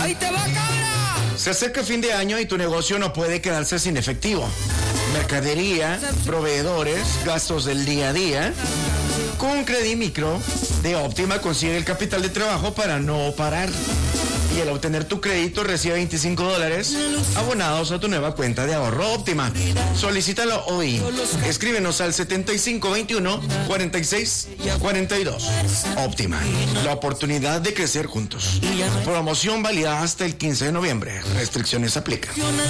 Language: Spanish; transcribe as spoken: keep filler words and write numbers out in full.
¡Ahí te va, cabra! Se acerca fin de año y tu negocio no puede quedarse sin efectivo. Mercadería, proveedores, gastos del día a día. Con Credimicro de Óptima consigue el capital de trabajo para no parar. Y al obtener tu crédito recibe veinticinco dólares abonados a tu nueva cuenta de ahorro Óptima. Solicítalo hoy. Escríbenos al setenta y cinco veintiuno cuarenta y seis cuarenta y dos. Óptima, la oportunidad de crecer juntos. Promoción válida hasta el quince de noviembre. Restricciones aplican.